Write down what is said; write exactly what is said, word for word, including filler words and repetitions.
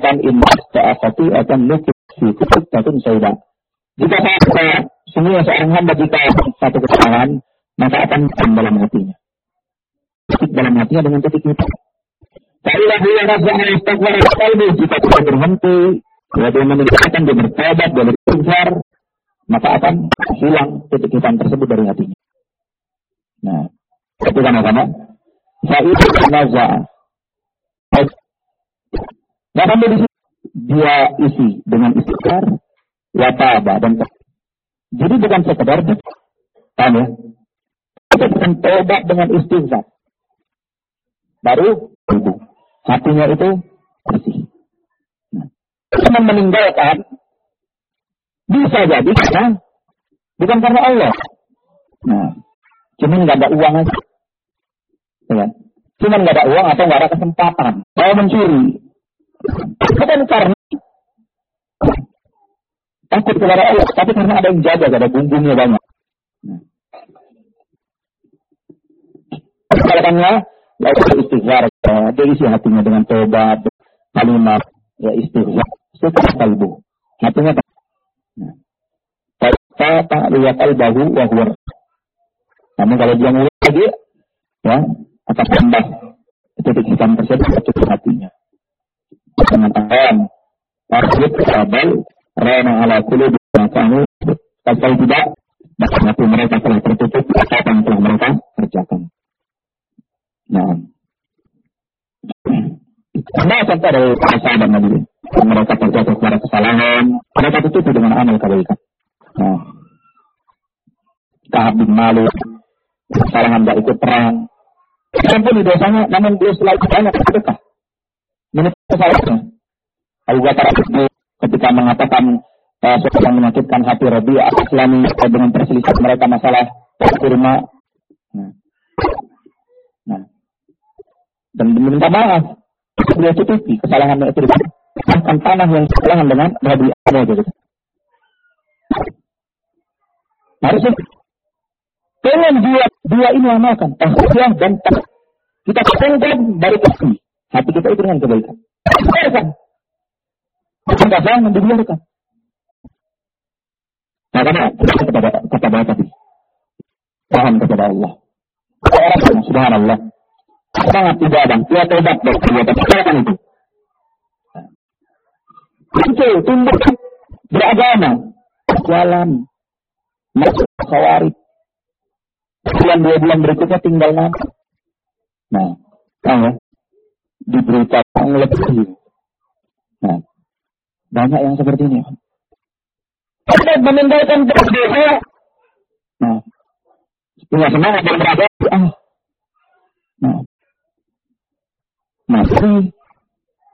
kan imas ta'afati akan nukut fi kutub tatun sauda. Jika saya semua seorang hamba jika satu kesalahan, maka akan dalam hatinya. Titik dalam hatinya dengan titik itu. Kailah dia rasakan istighfar qalbi jika tidak berhenti, dia meninggalkan dia bertobat, dia beristighfar, maka akan hilang titik hitam tersebut dari hatinya. Nah, itu kan apa? Fa'idh naza. Nah, sampai di sini dia isi dengan istighfar, wa taba dan jadi bukan sekedar paham ya? Bukan tobat dengan istighfar. Baru tubuh. Hatinya itu bersih. Nah, cuma meninggalkan bisa jadi karena bukan karena Allah. Nah, cuma nggak ada uang aja. Ya. Cuma nggak ada uang atau nggak ada kesempatan. Mau mencuri. Bukan karena takut kepada Allah, tapi karena ada yang jaga, ada bumbunya banyak. Nah. Kalimatnya lalu istighfar, dia isi hatinya dengan tobat, kalimat, ya istighfar, istighfar kalbu, hatinya tak. Nah, tak tak lihat kalbahu wahwar. Namun kalau dia mulai lagi, ya akan tambah titik hitam tersebut ke hatinya. Dengan alam, akhir kabel, rana ala kulu kamu, kalau tidak, maka hati mereka telah tertutup apa yang telah mereka kerjakan. Nah, karena contoh dari para sahabat Nabi, mereka terjatuh kepada kesalahan, mereka tutup dengan amal kebaikan. Nah, Ka'ab bin Malik, kesalahan tidak ikut perang, ampun di dosanya, namun dia selalu banyak sedekah. Menurut kesalahannya, Abu Bakar ketika mengatakan uh, sesuatu yang menyakitkan hati Rabi'ah Islami dengan perselisihan mereka masalah kurma. Nah, nah. Dan meminta maaf, dia tutupi kesalahannya itu bahkan tanah yang kesalahan dengan Rabi'ah gitu. Harusnya dengan dua dua ini amalkan, tasbih dan tas. Kita ketengkan dari tasbih. Hati kita itu dengan kebaikan. Biarkan. Bukan dasar yang dibiarkan. Nah, karena kita kepada kepada tadi. Paham kepada Allah. Orang subhanallah. Sangat tidak ada. Dia tobat dari perbuatan kesalahan itu. Itu tumbuh beragama. Jalan. Masuk khawarij. Bulan dua bulan berikutnya tinggal nanti. Nah, tahu ya? Diberitakan lebih. Nah, banyak yang seperti ini. Kita meninggalkan dosa. Nah, punya semangat dan beragama. Ah, nah, masih